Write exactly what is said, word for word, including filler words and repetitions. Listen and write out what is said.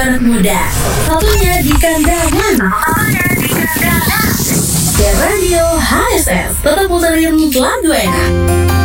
anak muda. Satunya di kandangan. Di Radio H S S. Tetap puterin lagu enak.